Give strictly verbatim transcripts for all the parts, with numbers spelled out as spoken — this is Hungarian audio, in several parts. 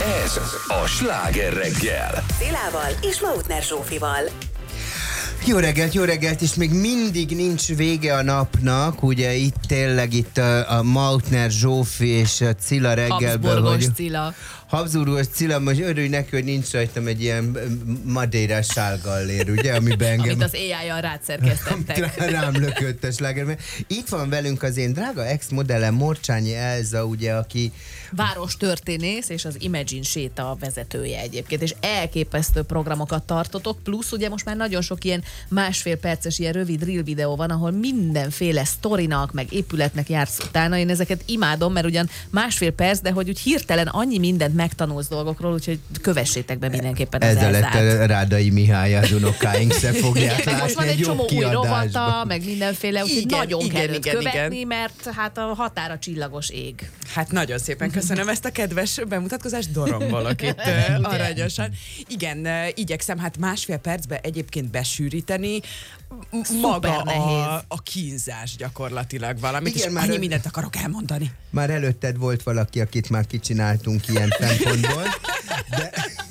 Ez a Sláger reggel. Szilával és Mautner Zsófival. Jó reggelt, jó reggelt, és még mindig nincs vége a napnak, ugye itt tényleg itt a, a Mautner Zsófi és a Cilla reggelből. Habsburgos Cilla. Habsburgos Cilla, most örülj neki, hogy nincs rajtam egy ilyen madeirás sálgallér, ugye, amiben engem... Amit az á i-jal rád szerkesztettek. Rám lökött a sláger. Itt van velünk az én drága ex-modellem, Morcsányi Elza, ugye, aki... Város történész és az Imagine séta vezetője egyébként, és elképesztő programokat tartotok, plusz ugye most már nagyon sok ilyen másfél perces ilyen rövid reel videó van, ahol mindenféle sztorinak, meg épületnek jársz utána. Én ezeket imádom, mert ugyan másfél perc, de hogy úgy hirtelen annyi mindent megtanulsz dolgokról, úgyhogy kövessétek be mindenképpen az Ezzel Elzát. lett a Rádai Mihály az unokáink se fogják látni. Most van egy csomó új rovata, meg mindenféle, úgyhogy Igen, nagyon igen, kell őt igen, követni, igen. mert hát a határa csillagos ég. Hát nagyon szépen köszönöm ezt a kedves bemutatkozást, dorombolok itt uh, aranyosan. Igen, uh, igyekszem hát másfél percbe egyébként besűríteni maga a, a kínzás gyakorlatilag valamit, Igen, és már annyi ö- mindent akarok elmondani. Már előtted volt valaki, akit már kicsináltunk ilyen szempontból, de,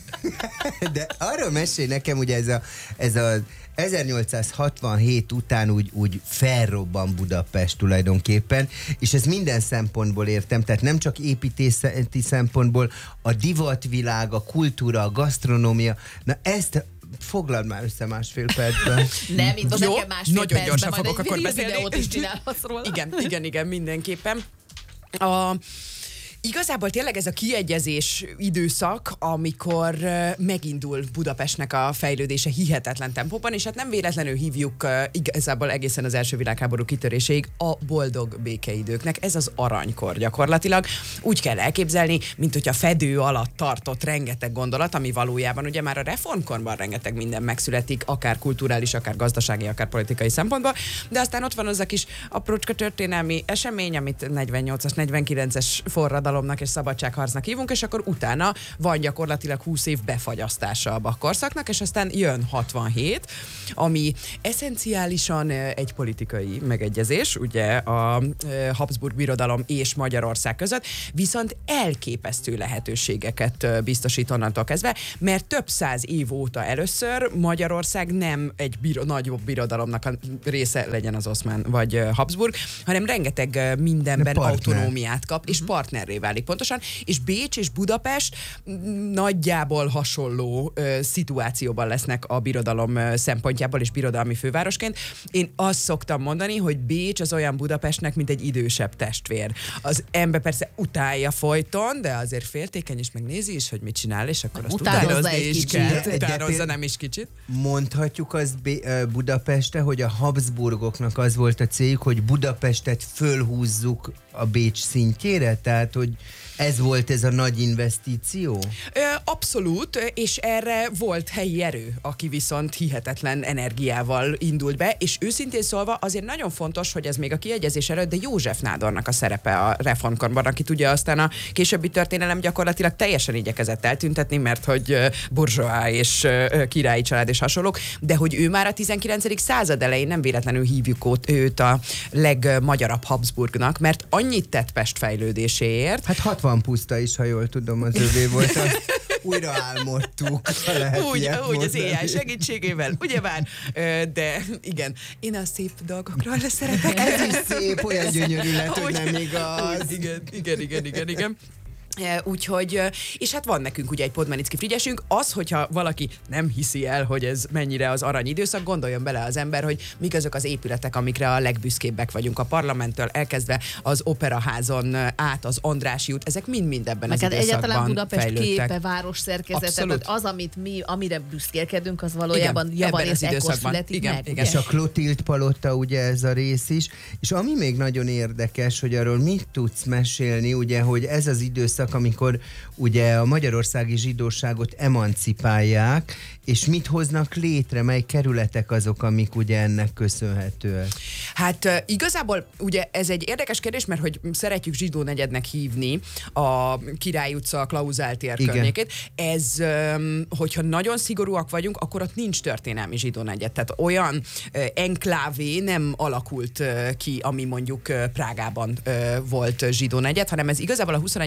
de arról mesélj nekem, ugye ez a, ez a ezernyolcszázhatvanhét után úgy, úgy felrobban Budapest tulajdonképpen, és ez minden szempontból értem, tehát nem csak építészeti szempontból, a divatvilág, a kultúra, a gasztronómia, na ezt foglald már össze másfél percben. Nem, itt most Jó, nekem másfél nagyon percben, gyorsan majd fogok egy akkor reel beszélni. videót is csinálhatsz róla. Igen, igen, igen, mindenképpen. A... Igazából tényleg ez a kiegyezés időszak, amikor uh, megindul Budapestnek a fejlődése hihetetlen tempóban, és hát nem véletlenül hívjuk uh, igazából egészen az első világháború kitöréséig a boldog békeidőknek. Ez az aranykor gyakorlatilag. Úgy kell elképzelni, mint hogyha fedő alatt tartott rengeteg gondolat, ami valójában ugye már a reformkorban rengeteg minden megszületik, akár kulturális, akár gazdasági, akár politikai szempontból, de aztán ott van az a kis aprócska történelmi esemény, amit negyvennyolcas, negyvenkilences forradalom és szabadságharcnak hívunk, és akkor utána van gyakorlatilag húsz év befagyasztása a bakkorszaknak, és aztán jön hatvanhét, ami eszenciálisan egy politikai megegyezés, ugye a Habsburg Birodalom és Magyarország között, viszont elképesztő lehetőségeket biztosít onnantól kezdve, mert több száz év óta először Magyarország nem egy biro, nagyobb birodalomnak a része, legyen az Oszmán vagy Habsburg, hanem rengeteg mindenben autonómiát kap, és partnerré válik pontosan, és Bécs és Budapest nagyjából hasonló ö, szituációban lesznek a birodalom ö, szempontjából, és birodalmi fővárosként. Én azt szoktam mondani, hogy Bécs az olyan Budapestnek, mint egy idősebb testvér. Az ember persze utálja folyton, de azért féltékeny is megnézi is, hogy mit csinál, és akkor azt Utánozza utánozni egy is kicsit. kell. De- Utánozza de- nem is kicsit. Mondhatjuk azt Bé- Budapestre, hogy a Habsburgoknak az volt a céljuk, hogy Budapestet fölhúzzuk a Bécs szintjére, tehát hogy ez volt ez a nagy investíció? Ö, abszolút, és erre volt helyi erő, aki viszont hihetetlen energiával indult be, és őszintén szólva azért nagyon fontos, hogy ez még a kiegyezés előtt, de József nádornak a szerepe a reformkorban, akit ugye aztán a későbbi történelem gyakorlatilag teljesen igyekezett eltüntetni, mert hogy burzsóá és ö, királyi család és hasonlók, de hogy ő már a tizenkilencedik század elején nem véletlenül hívjuk őt, őt a legmagyarabb Habsburgnak, mert annyit tett Pest fejlődéséért. Hát hatvan puszta is, ha jól tudom, az övé volt. Azt újra álmodtuk, ha lehet Úgy, ilyet úgy az mondani. á i segítségével, ugyebár, Ö, de igen, én a szép dolgokról szeretek. Ez is szép, olyan gyönyörű lett, hogy Úgy- nem igaz. úgy, Igen, igen, igen, igen, igen. E, Úgyhogy, és hát van nekünk ugye egy Podmanicki Frigyesünk, az, hogyha valaki nem hiszi el, hogy ez mennyire az arany időszak, gondoljon bele az ember, hogy mik azok az épületek, amikre a legbüszkébbek vagyunk, a parlamenttől elkezdve az Operaházon át, az Andrássy út, ezek mind-mind ebben Meg az hát időszakban egyáltalán Budapest fejlődtek. képe, város szerkezete, Abszolút. tehát az, amit mi, amire büszkélkedünk, az valójában Igen, javarészt ebben az ekkor időszakban. születik Igen, meg. igen. És a Klotild palota, ugye ez a rész is. És ami még nagyon érdekes, hogy arról mit tudsz mesélni, ugye, hogy ez az időszak, amikor ugye a magyarországi zsidóságot emancipálják, és mit hoznak létre, mely kerületek azok, amik ugye ennek köszönhetőek? Hát uh, igazából ugye ez egy érdekes kérdés, mert hogy szeretjük zsidó negyednek hívni a Király utca, a Klauzál tér Igen. környékét. Ez, um, hogyha nagyon szigorúak vagyunk, akkor ott nincs történelmi zsidó negyed. Tehát olyan uh, enklávé nem alakult uh, ki, ami mondjuk uh, Prágában uh, volt zsidó negyed, hanem ez igazából a huszonegyedik századnak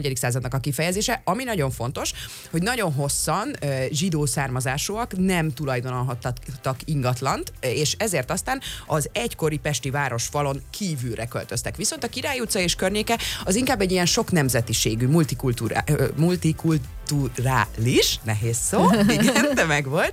folyamatnak a kifejezése, ami nagyon fontos, hogy nagyon hosszan uh, zsidó származásúak nem tulajdonolhattak ingatlant, és ezért aztán az egykori pesti városfalon kívülre költöztek. Viszont a Király utca és környéke az inkább egy ilyen sok nemzetiségű, multikultúra, multikulturális, nehéz szó, igen, de meg volt,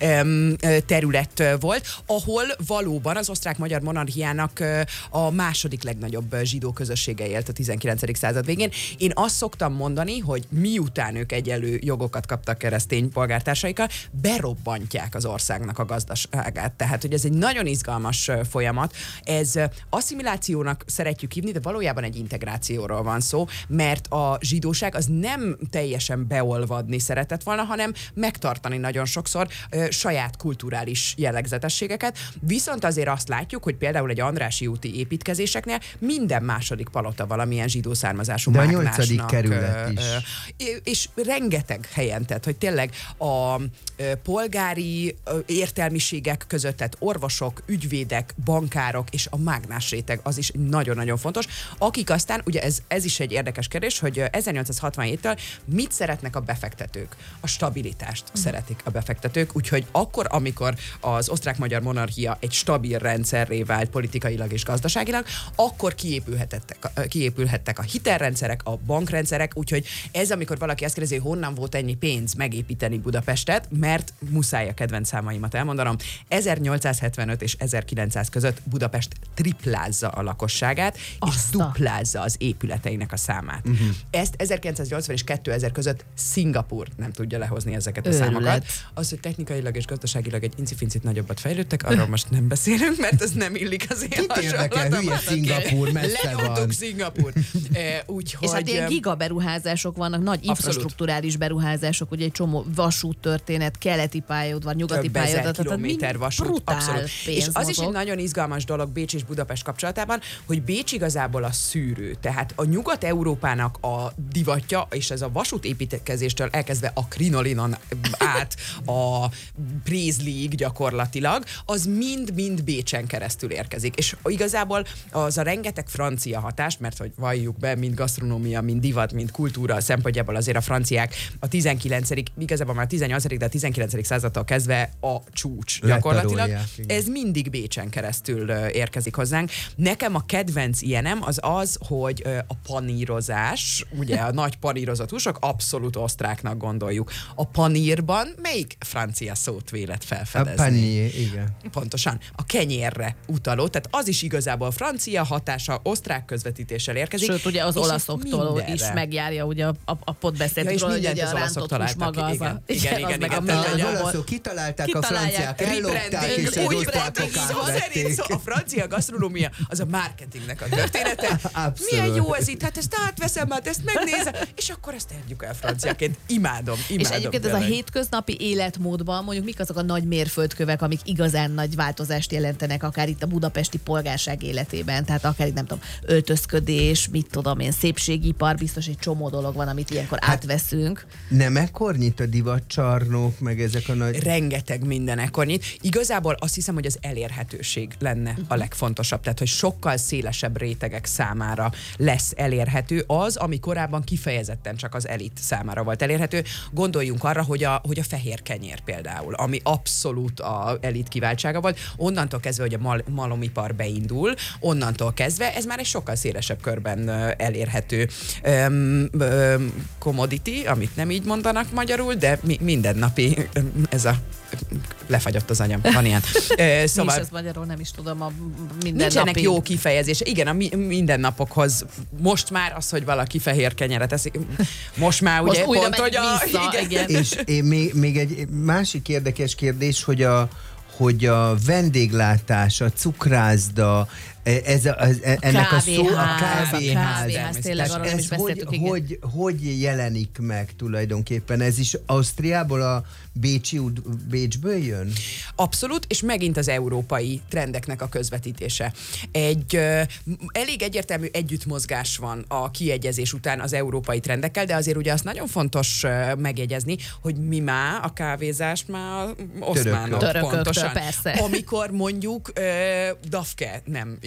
terület volt, ahol valóban az osztrák-magyar monarchiának a második legnagyobb zsidó közössége élt a tizenkilencedik század végén. Én azt szoktam mondani, hogy miután ők egyenlő jogokat kaptak keresztény polgártársaikkal, berobbantják az országnak a gazdaságát. Tehát, hogy ez egy nagyon izgalmas folyamat. Ez asszimilációnak szeretjük hívni, de valójában egy integrációról van szó, mert a zsidóság az nem teljesen beolvadni szeretett volna, hanem megtartani nagyon sokszor ö, saját kulturális jellegzetességeket. Viszont azért azt látjuk, hogy például egy Andrássy úti építkezéseknél minden második palota valamilyen zsidó származású de a mágnásnak. nyolcadik kerület is. Ö, ö, és rengeteg helyen, tehát, hogy tényleg a ö, polgári ö, értelmiségek között, tehát orvosok, ügyvédek, bankárok és a mágnás réteg, az is nagyon-nagyon fontos, akik aztán, ugye ez, ez is egy érdekes kérdés, hogy ezernyolcszázhatvanhéttől mit szeretnek a befektetők? A stabilitást mm. szeretik a befektetők, úgyhogy akkor, amikor az osztrák-magyar monarchia egy stabil rendszerré vált politikailag és gazdaságilag, akkor kiépülhettek, kiépülhettek a hitelrendszerek, a bankrendszerek, úgyhogy ez, amikor valaki azt kérdezi, hogy honnan volt ennyi pénz megépíteni Budapestet, mert muszáj a kedvenc számaimat elmondanom, ezernyolcszázhetvenöt és ezerkilencszáz között Budapest triplázza a lakosságát, Azta. és duplázza az épületeinek a számát. Uh-huh. Ezt ezerkilencszáznyolcvan és kétezer között Szingapúr nem tudja lehozni ezeket a Őrület. számokat. Az, hogy technikailag és gazdaságilag egy incifincit nagyobbat fejlődtek, arról most nem beszélünk, mert ez nem illik az én Kit érdekel, hülye Szingapúr, messze van. Lenyomtuk Szingapúr. E, úgyhogy, és hát ilyen gigaberuházások vannak, nagy abszolút. infrastrukturális beruházások, ugye egy csomó vasúttörténet, keleti pályaudvar, nyugati több ezer pályaudvar, kilométer vasút, abszolút. És az mozog. is egy nagyon izgalmas dolog Bécs és Budapest kapcsolatában, hogy Bécs igazából a szűrő. Tehát a Nyugat-Európának a divatja, és ez a vasútépítkezéstől elkezdve a krinolinon át a Prézliig gyakorlatilag, az mind-mind Bécsen keresztül érkezik. És igazából az a rengeteg francia hatás, mert hogy valljuk be, mind gasztronómia, mind divat, mind kultúra szempontjából azért a franciák a tizenkilencedik igazából már a tizennyolcadik de a tizenkilencedik századtól kezdve a csúcs gyakorlatilag. Ez mindig Bécsen keresztül érkezik hozzánk. Nekem a kedvenc ilyenem az az, hogy a panírozás, ugye a nagy panírozott húsok abszolút osztráknak gondoljuk. A panírban melyik francia szót vélet felfedezni? A panier, igen. Pontosan. A kenyérre utaló, tehát az is igazából francia hatása, osztrák közvetítéssel érkezik. Sőt, ugye az olaszoktól mindenre. is megjárja, ugye a, a, a potbeszédről, Ja, hogy mindent ugye az a olaszok rántott hús találtak maga ki, az a... igen, igen, az igen, meg a igen. Az mindenhol. olaszok kitalálták, Kitalálják, a franciák rebranding, ellopták, és az úgy osztrákok Szó szerint átvették. szó, a francia gasztronómia az a marketingnek a története. Abszolút. Milyen jó ez itt, hát ezt átveszem, hát ezt megnézem, és akkor ezt adjuk el franciaként. Imádom, imádom. És egyébként ez a tényleg. hétköznapi életmódban mondjuk mik azok a nagy mérföldkövek, amik igazán nagy változást jelentenek, akár itt a budapesti polgárság életében, tehát akár itt nem tudom, öltözködés, mit tudom én, szépségipar, biztos egy csomó dolog van, amit ilyenkor hát, átveszünk. Nem ekkor nyit a divatcsarnok, meg ezek a nagy... Rengeteg minden ekkor nyit. Igazából azt hiszem, hogy az elérhetőség lenne a legfontosabb, tehát hogy sokkal szélesebb rétegek számára lesz elérhető az, ami korábban kifejezetten csak az elit számára volt elérhető. Gondoljunk arra, hogy a, hogy a fehér kenyér például, ami abszolút a elit kiváltsága volt, onnantól kezdve, hogy a mal- malomipar beindul, onnantól kezdve ez már egy sokkal szélesebb körben elérhető um, um, commodity, amit nem így mondanak magyarul, de mi- mindennapi, ez a lefagyott az anyam, van ilyen. Uh, Szóval... Mi is magyarul nem is tudom, a minden nincsenek napi... jó kifejezése. Igen, a mi- mindennapokhoz most már az, hogy valaki fehér kenyeret eszik, most már Most ugye újra pont, hogy a... vissza, igen. igen. És én még, még egy másik érdekes kérdés, hogy a, hogy a vendéglátás, a cukrászda, ez a, ez, ennek a szó, a kávéház, kávéház tényleg, arról nem is ez hogy, beszéltük, igen. hogy, hogy jelenik meg tulajdonképpen? Ez is Ausztriából, a Bécsi út, Bécsből jön? Abszolút, és megint az európai trendeknek a közvetítése. Egy ö, elég egyértelmű együttmozgás van a kiegyezés után az európai trendekkel, de azért ugye azt nagyon fontos ö, megjegyezni, hogy mi már a kávézást már oszmánok Törököktől, pontosan. persze. Amikor mondjuk ö, Dafke nem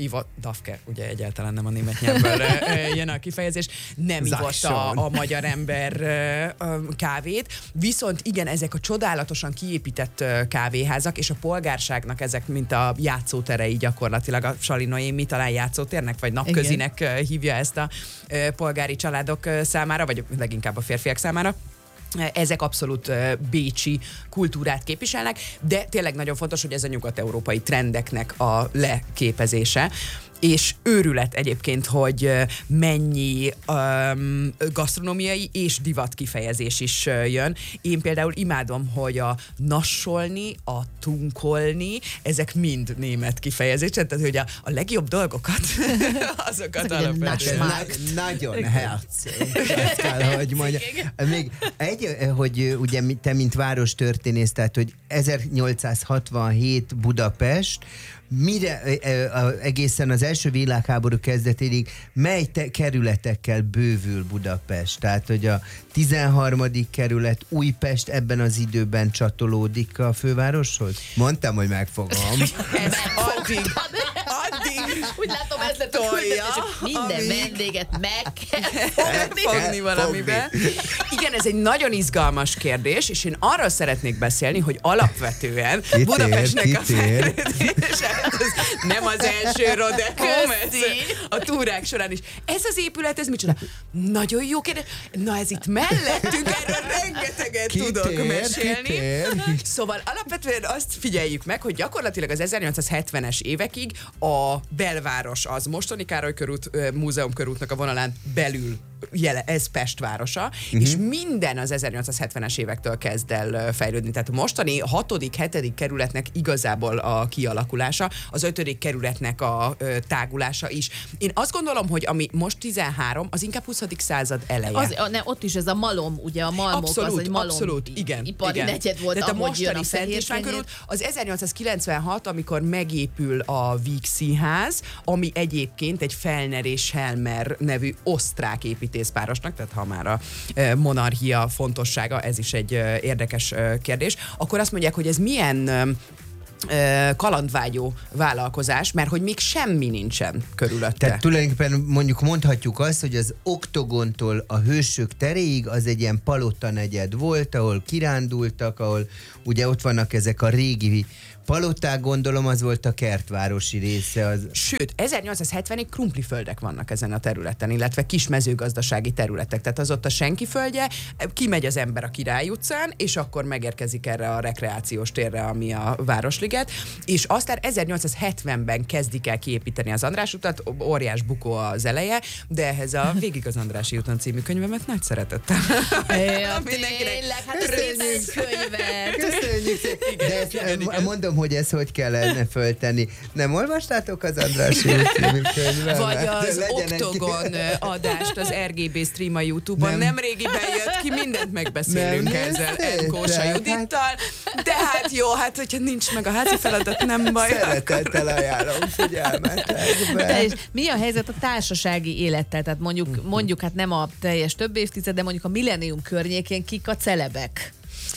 ivott, Dafke, ugye egyáltalán nem a német nyelvből jön a kifejezés, nem ivott a, a magyar ember kávét, viszont igen, ezek a csodálatosan kiépített kávéházak, és a polgárságnak ezek, mint a játszóterei gyakorlatilag, a Sali Noémi talán játszótérnek, vagy napközinek igen. hívja ezt a polgári családok számára, vagy leginkább a férfiak számára. Ezek abszolút bécsi kultúrát képviselnek, de tényleg nagyon fontos, hogy ez a nyugat-európai trendeknek a leképezése. És őrület egyébként, hogy mennyi um, gasztronómiai és divat kifejezés is jön. Én például imádom, hogy a nassolni, a tunkolni, ezek mind német kifejezés, tehát hogy a, a legjobb dolgokat, azokat alapvetően. Nagyon herc, ezt kell, hogy mondja. Még egy, hogy ugye te, mint várostörténész, tehát, hogy ezernyolcszázhatvanhét Budapest, mire egészen az első világháború kezdetéig mely te- kerületekkel bővül Budapest? Tehát, hogy a tizenharmadik kerület Újpest ebben az időben csatolódik a fővároshoz? Mondtam, hogy megfogom. Ez addig, addig. Úgy látom, ez lett a küldetés, minden ami... vendéget meg kell fogni. fogni valamiben. Igen, ez egy nagyon izgalmas kérdés, és én arról szeretnék beszélni, hogy alapvetően kitér, Budapestnek kitér. a fejlődése nem az első rodeóm, a túrák során is. Ez az épület, ez micsoda? Nagyon jó kérdés. Na ez itt mellettünk, erről rengeteget kitér, tudok mesélni. Kitér. Szóval alapvetően azt figyeljük meg, hogy gyakorlatilag az ezernyolcszázhetvenes évekig a belváros az mostani Károly körút, Múzeum körútnak a vonalán belül jele, ez Pest városa, uh-huh. és minden az ezernyolcszázhetvenes évektől kezd el fejlődni. Tehát a mostani hatodik, hetedik kerületnek igazából a kialakulása, az ötödik kerületnek a ö, tágulása is. Én azt gondolom, hogy ami most tizenhárom, az inkább huszadik század eleje. Az, ne, ott is ez a malom, ugye a malmok, abszolút, az egy malom abszolút, igen, ipari igen. negyed volt, de a ahogy jön a Szent István körút, az ezernyolcszázkilencvenhat, amikor megépül a Víg Színház, ami egyébként egy Fellner és Helmer nevű osztrák építészpárosnak, tehát ha már a monarchia fontossága, ez is egy érdekes kérdés, akkor azt mondják, hogy ez milyen kalandvágyó vállalkozás, mert hogy még semmi nincsen körülötte. Tehát tulajdonképpen mondjuk mondhatjuk azt, hogy az Oktogontól a Hősök teréig az egy ilyen palota negyed volt, ahol kirándultak, ahol ugye ott vannak ezek a régi paloták, gondolom, az volt a kertvárosi része. Az... Sőt, ezernyolcszázhetvenig krumpliföldek vannak ezen a területen, illetve kis mezőgazdasági területek. Tehát az ott a senki földje, kimegy az ember a Király utcán, és akkor megérkezik erre a rekreációs térre, ami a Városliget, és aztán ezernyolcszázhetvenben kezdik el kiépíteni az András utat, óriás bukó az eleje, de ehhez a Végig az Andrássy úton című könyvemet nagy szeretettel. Ja, tényleg, hát köszönjük könyvet. Köszönjük szépen. De ezt igen, igen. mondom, hogy ezt hogy kellene föltenni. Nem olvastátok az Andrássy út című könyvet? Vagy az Oktogon egy... adást az er gé bé Stream a YouTube-on. Nem. Nemrégiben jött ki, mindent megbeszélünk nem ezzel Kósa Judittal. De hát jó, hát hogyha nincs meg a házi feladat, nem baj. Szeretettel ajánlom figyelmetekbe. De és mi a helyzet a társasági élettel? Tehát mondjuk, mondjuk hát nem a teljes több évtized, de mondjuk a millennium környékén kik a celebek?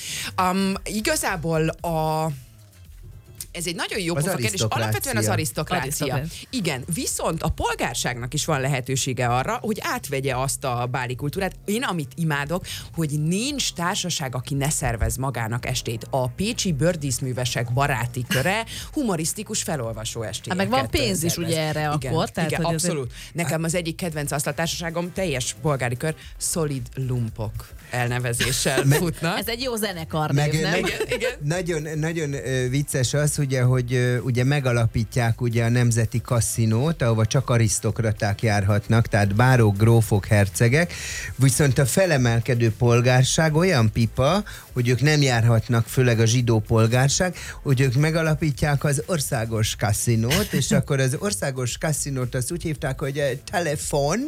Um, igazából a Ez egy nagyon jó pofa kérdés. Alapvetően az arisztokrácia. arisztokrácia. Igen, viszont a polgárságnak is van lehetősége arra, hogy átvegye azt a báli kultúrát. Én amit imádok, hogy nincs társaság, aki ne szervez magának estét. A pécsi bőrdíszművesek baráti köre humorisztikus felolvasó estéket. Hát meg van pénz is ugye erre igen, akkor. Tehát, igen, abszolút. Egy... Nekem az egyik kedvenc asztaltársaságom teljes polgári kör, Solid Lumpok elnevezéssel futnak. Ez egy jó zenekar név, nem? Igen, igen. Nagyon, nagyon vicces az, ugye, hogy ugye megalapítják ugye a Nemzeti Kaszinót, ahova csak arisztokraták járhatnak, tehát bárók, grófok, hercegek, viszont a felemelkedő polgárság olyan pipa, hogy ők nem járhatnak, főleg a zsidó polgárság, hogy ők megalapítják az országos kaszinót, és akkor az országos kaszinót azt úgy hívták, hogy a telefon,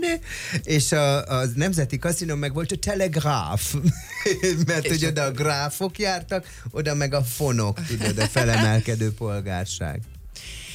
és a, a Nemzeti Kaszinó meg volt a telegráf, mert hogy oda a gráfok jártak, oda meg a fonok, tudod, a felemelkedő polgárság.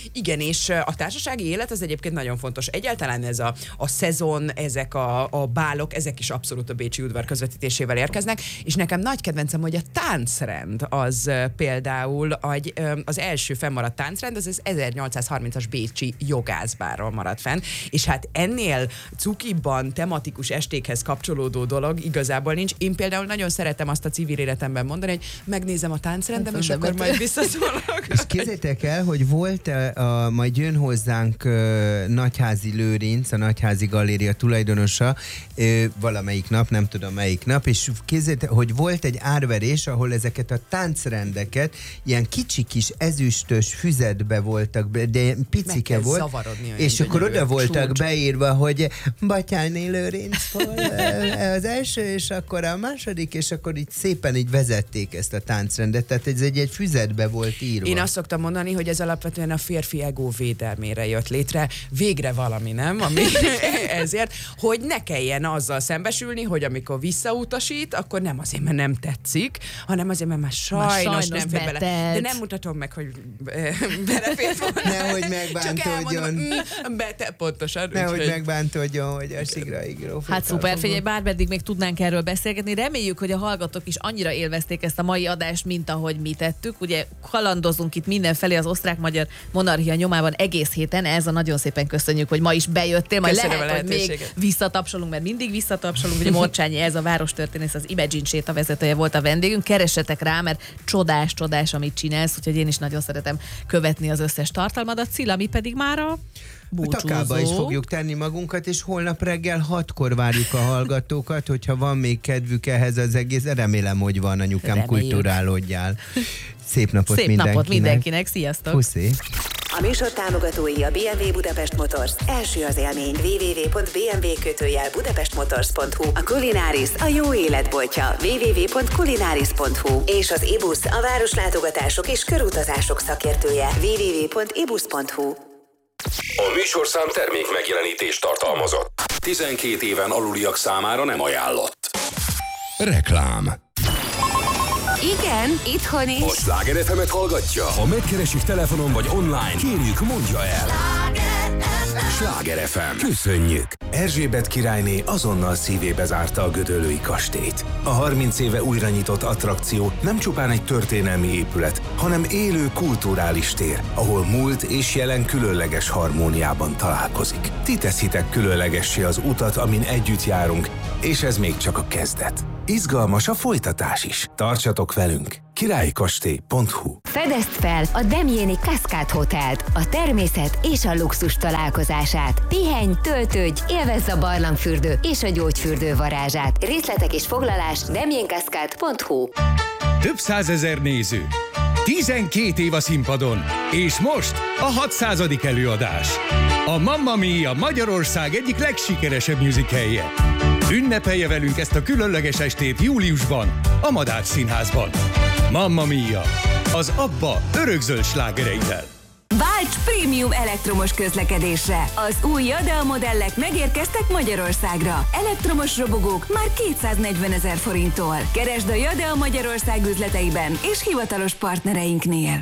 Igen, és a társasági élet az egyébként nagyon fontos. Egyáltalán ez a, a szezon, ezek a, a bálok, ezek is abszolút a bécsi udvar közvetítésével érkeznek, és nekem nagy kedvencem, hogy a táncrend az például egy, az első fennmaradt táncrend, az az ezernyolcszázharmincas bécsi jogászbárról maradt fenn, és hát ennél cukibban tematikus estékhez kapcsolódó dolog igazából nincs. Én például nagyon szeretem azt a civil életemben mondani, hogy megnézem a táncrendem, és akkor majd visszaszólok. És képzeljétek el, hogy volt a, majd jön hozzánk uh, Nagyházi Lőrinc, a Nagyházi Galéria tulajdonosa, uh, valamelyik nap, nem tudom melyik nap, és képzeljétek, hogy volt egy árverés, ahol ezeket a táncrendeket ilyen kicsi kis ezüstös füzetbe voltak, de picike volt, és akkor oda voltak csúcs. Beírva, hogy Batthyány Lőrinc volt az első, és akkor a második, és akkor így szépen így vezették ezt a táncrendet, tehát ez egy, egy füzetbe volt írva. Én azt szoktam mondani, hogy ez alapvetően a férfi egó védelmére jött létre. Végre valami, nem? Ami ezért, hogy ne kelljen azzal szembesülni, hogy amikor visszautasít, akkor nem azért, mert nem tetszik, hanem azért, mert már sajnos, már sajnos nem fér bele. De nem mutatom meg, hogy belefért volna. Nehogy megbántódjon. Mm, bete, pontosan. Nehogy úgy, megbántódjon, hogy a Sigrai gróf. Hát szuper, figyelj, bár pedig még tudnánk erről beszélgetni. Reméljük, hogy a hallgatók is annyira élvezték ezt a mai adást, mint ahogy mi tettük. Ugye kalandozunk itt mindenfelé az osztrák-magyar monarchia nyomában egész héten. Ez a nagyon szépen köszönjük, hogy ma is bejöttél. Majd Köszönöm lehet, hogy még visszatapsolunk, mert mindig visszatapsolunk. Ugye Morcsányi, ez a várostörténész, az Imagine séta vezetője volt a vendégünk. Keressetek rá, mert csodás, csodás, amit csinálsz, úgyhogy én is nagyon szeretem követni az összes tartalmadat. Cilla, mi pedig már a búcsúzó. Takába is fogjuk tenni magunkat, és holnap reggel hatkor várjuk a hallgatókat, hogyha van még kedvük ehhez az egész, remélem, hogy van, anyukám, Reméljük. Kulturálódjál. Szép napot Szép mindenkinek. napot mindenkinek, sziasztok! Puszi! A műsor támogatói a bé em vé Budapest Motors. Első az élmény. double-u double-u double-u pont bé em vé kötőjel budapestmotors pont hu. A Culináris a jó életboltja. double-u double-u double-u pont culináris pont hu. És az ibusz a városlátogatások és körutazások szakértője. double-u double-u double-u pont ibusz pont hu. A műsorszám termék megjelenítést tartalmazott. tizenkét éven aluliak számára nem ajánlott. Reklám. Igen, itthon is. A Sláger ef emet hallgatja? Ha megkeresik telefonon vagy online, kérjük, mondja el. Sláger ef em. Köszönjük! Erzsébet királyné azonnal szívébe zárta a gödöllői kastélyt. A harminc éve újra nyitott attrakció nem csupán egy történelmi épület, hanem élő kulturális tér, ahol múlt és jelen különleges harmóniában találkozik. Ti teszitek különlegessé az utat, amin együtt járunk, és ez még csak a kezdet. Izgalmas a folytatás is. Tartsatok velünk! királykastély pont hu. Fedezd fel a Demjéni Cascade Hotelt, a természet és a luxus találkozását. Pihenj, töltődj, élvezz a barlangfürdő és a gyógyfürdő varázsát. Részletek és foglalás demjén cascade pont hu. Több százezer néző, tizenkét év a színpadon, és most a hatszázadik előadás. A Mamma Mia Magyarország egyik legsikeresebb musicalje. Ünnepelje velünk ezt a különleges estét júliusban, a Madách Színházban. Mamma Mia, az ABBA örökzöld slágereivel. Válts prémium elektromos közlekedésre! Az új Jadea modellek megérkeztek Magyarországra. Elektromos robogók már kétszáznegyvenezer forinttól. Keresd a Jadea Magyarország üzleteiben és hivatalos partnereinknél.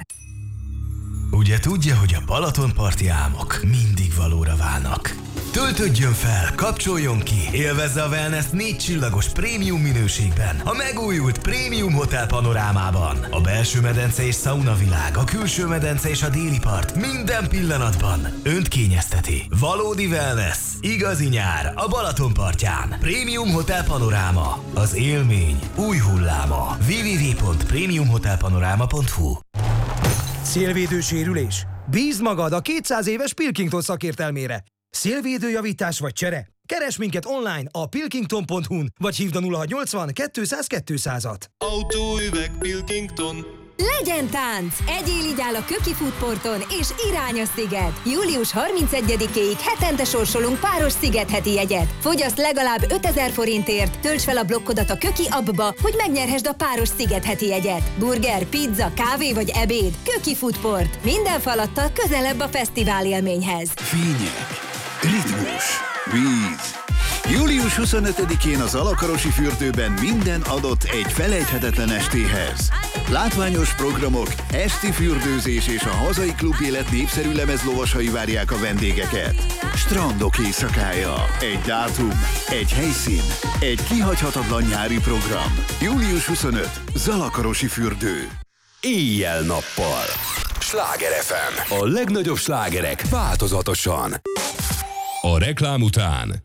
Ugye tudja, hogy a Balatonparti álmok mindig valóra válnak. Töltődjön fel, kapcsoljon ki, élvezze a wellness négy csillagos prémium minőségben, a megújult Prémium Hotel panorámában. A belső medence és szauna világ, a külső medence és a déli part minden pillanatban önt kényezteti. Valódi wellness, igazi nyár a Balatonpartján. Prémium Hotel panoráma, az élmény új hulláma. double-u double-u double-u pont prémium hotel panoráma pont hu. Szélvédő sérülés? Bízd magad a kétszáz éves Pilkington szakértelmére. Szélvédőjavítás vagy csere? Keresd minket online a pilkington pont hu-n, vagy hívd a nulla hatszáznyolcvan kétszáz kétszázat. Autóüveg Pilkington. Legyen tánc! Egyél így áll a Köki Foodporton és irány a sziget! július harmincegyedikéig hetente sorsolunk páros szigetheti jegyet. Fogyaszt legalább ötezer forintért, tölts fel a blokkodat a Köki appba, hogy megnyerhesd a páros szigetheti jegyet. Burger, pizza, kávé vagy ebéd. Köki Foodport. Minden falattal közelebb a fesztivál élményhez. Fények, ritmus, víz, július huszonötödikén az Alakarosi fürdőben minden adott egy felejthetetlen estéhez. Látványos programok, esti fürdőzés és a hazai klubélet népszerű lemezlovasai várják a vendégeket. Strandok éjszakája, egy dátum, egy helyszín, egy kihagyhatatlan nyári program. július huszonötödike, Zalakarosi fürdő. Éjjel-nappal. Sláger ef em. A legnagyobb slágerek változatosan. A reklám után.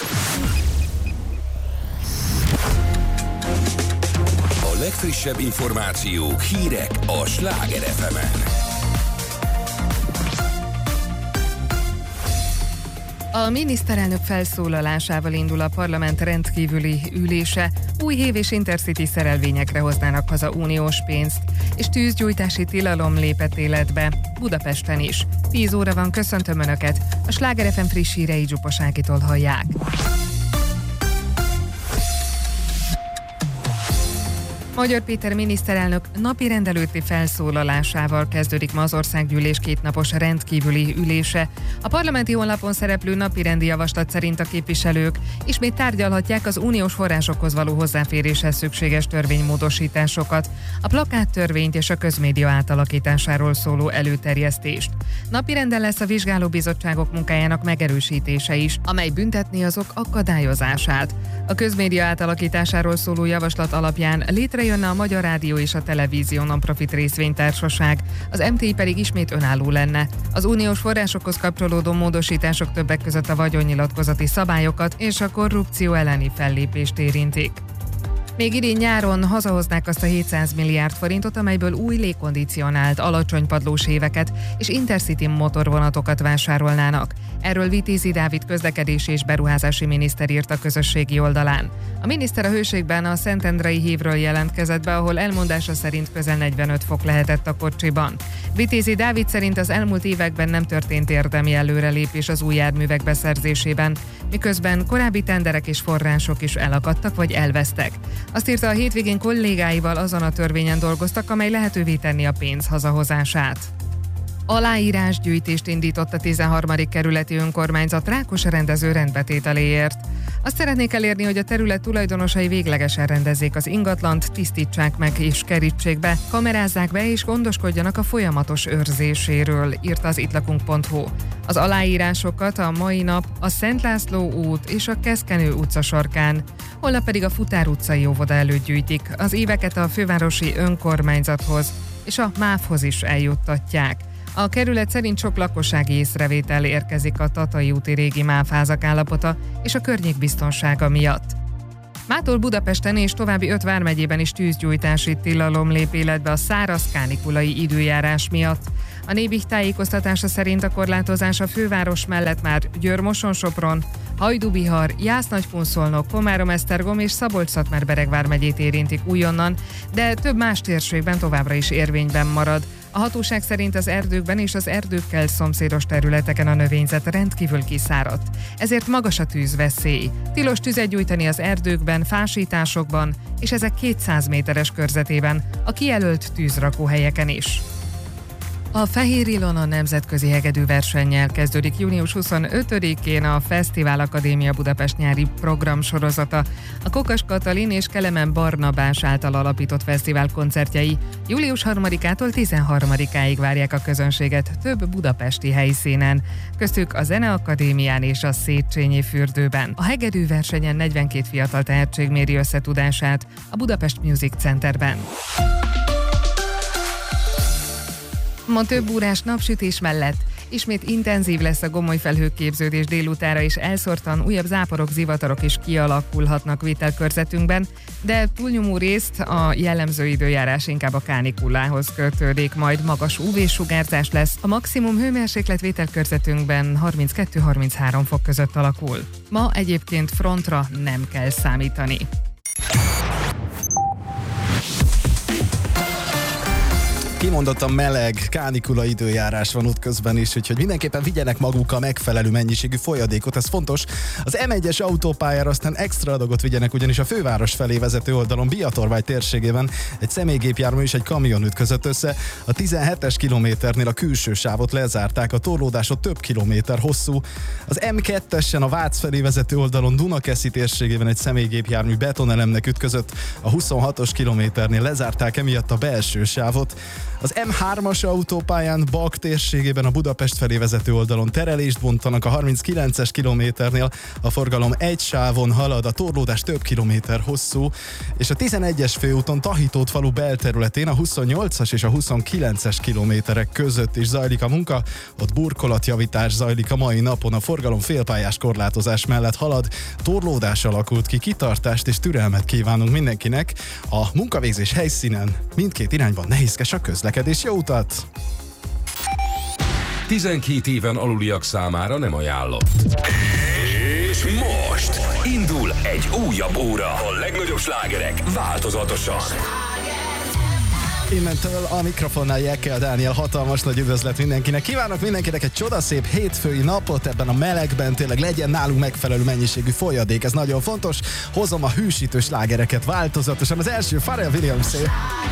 A legfrissebb információk, hírek a Sláger ef emen. A miniszterelnök felszólalásával indul a parlament rendkívüli ülése. Új hév és intercity szerelvényekre hoznának haza uniós pénzt, és tűzgyújtási tilalom lépett életbe Budapesten is. tíz óra van, köszöntöm Önöket, a Sláger ef em friss hírei Zsupos Ágitól hallják. Magyar Péter miniszterelnök napi rendelőtti felszólalásával kezdődik ma az országgyűlés kétnapos rendkívüli ülése. A parlamenti honlapon szereplő napirendi javaslat szerint a képviselők ismét tárgyalhatják az uniós forrásokhoz való hozzáféréshez szükséges törvénymódosításokat, a plakáttörvényt és a közmédia átalakításáról szóló előterjesztést. Napirenden lesz a vizsgálóbizottságok munkájának megerősítése is, amely büntetné azok akadályozását. A közmédia átalakításáról szóló javaslat alapján létrejönne a Magyar Rádió és a Televízió Nonprofit Részvénytársaság, az em té i pedig ismét önálló lenne. Az uniós forrásokhoz kapcsolódó módosítások többek között a vagyonnyilatkozati szabályokat és a korrupció elleni fellépést érintik. Még idén nyáron hazahoznák azt a hétszáz milliárd forintot, amelyből új légkondicionált, alacsony padlós éveket és intercity motorvonatokat vásárolnának. Erről Vitézi Dávid közlekedési és beruházási miniszter írt a közösségi oldalán. A miniszter a hőségben a Szentendrei hívről jelentkezett be, ahol elmondása szerint közel negyvenöt fok lehetett a kocsiban. Vitézi Dávid szerint az elmúlt években nem történt érdemi előrelépés az új járművek beszerzésében, miközben korábbi tenderek és források is elakadtak vagy elvesztek. Azt írta, a hétvégén kollégáival azon a törvényen dolgoztak, amely lehetővé tenni a pénz hazahozását. Aláírásgyűjtést indított a tizenharmadik kerületi önkormányzat Rákos rendező rendbetételéért. Azt szeretnék elérni, hogy a terület tulajdonosai véglegesen rendezzék az ingatlant, tisztítsák meg és kerítsék be, kamerázzák be és gondoskodjanak a folyamatos őrzéséről, írta az ittlakunk pont hu. Az aláírásokat a mai nap a Szent László út és a Keszkenő utca sarkán, holnap pedig a Futár utcai óvoda előtt gyűjtik. Az éveket a fővárosi önkormányzathoz és a mávhoz is eljuttatják. A kerület szerint sok lakossági észrevétel érkezik a Tatai úti régi mávházak állapota és a környék biztonsága miatt. Mától Budapesten és további öt vármegyében is tűzgyújtási tilalom lép életbe a száraz kánikulai időjárás miatt. A Nébih tájékoztatása szerint a korlátozás a főváros mellett már Győr-Moson-Sopron, Hajdú-Bihar, Jász-Nagykun-Szolnok, Komárom-Esztergom és Szabolcs-Szatmár-Bereg vármegyét érintik újonnan, de több más térségben továbbra is érvényben marad. A hatóság szerint az erdőkben és az erdőkkel szomszédos területeken a növényzet rendkívül kiszáradt. Ezért magas a tűzveszély. Tilos tüzet gyújtani az erdőkben, fásításokban és ezek kétszáz méteres körzetében, a kijelölt tűzrakóhelyeken is. A Fehér Ilona nemzetközi hegedűversennyel kezdődik június huszonötödikén a Fesztivál Akadémia Budapest nyári programsorozata. A Kokas Katalin és Kelemen Barnabás által alapított fesztivál koncertjei július harmadikától tizenharmadikáig várják a közönséget több budapesti helyszínen, köztük a Zeneakadémián és a Széchenyi fürdőben. A hegedűversenyen negyvenkét fiatal tehetség méri összetudását a Budapest Music Centerben. Ma több órás napsütés mellett ismét intenzív lesz a gomoly felhőképződés délutára, és elszórtan újabb záporok, zivatarok is kialakulhatnak vételkörzetünkben, de túlnyomó részt a jellemző időjárás inkább a kánikullához kötődik, majd magas ú vé-sugárzás lesz. A maximum hőmérséklet vételkörzetünkben harminckettő-harminchárom fok között alakul. Ma egyébként frontra nem kell számítani. kimondottan meleg, kánikula időjárás van útközben is, úgyhogy mindenképpen vigyenek magukkal megfelelő mennyiségű folyadékot, ez fontos. Az em egyes autópályára aztán extra adagot vigyenek, ugyanis a főváros felé vezető oldalon Biatorvágy térségében egy személygépjármű és egy kamion ütközött össze. A tizenhetes kilométernél a külső sávot lezárták, a torlódás ott több kilométer hosszú. Az em kettesen a Vác felé vezető oldalon Dunakeszi térségében egy személygépjármű betonelemnek ütközött, a huszonhatos kilométernél lezárták emiatt a belső sávot. Az em hármas autópályán Bak térségében a Budapest felé vezető oldalon terelést bontanak, a harminckilences kilométernél a forgalom egy sávon halad, a torlódás több kilométer hosszú, és a tizenegyes főúton Tahitót falu belterületén a huszonnyolcas és a huszonkilences kilométerek között is zajlik a munka, ott burkolatjavítás zajlik a mai napon, a forgalom félpályás korlátozás mellett halad, torlódás alakult ki, kitartást és türelmet kívánunk mindenkinek. A munkavégzés helyszínen mindkét irányban nehézkes a közlekedés, jó utat! tizenkét éven aluliak számára nem ajánlott. És most indul egy újabb óra. A legnagyobb slágerek változatosan. Innentől a mikrofonnál Jekkel Dániel, hatalmas nagy üdvözlet mindenkinek. Kívánok mindenkinek egy csodaszép hétfői napot ebben a melegben, tényleg legyen nálunk megfelelő mennyiségű folyadék, ez nagyon fontos. Hozom a hűsítő slágereket változatosan. Az első Pharrell Williams-é.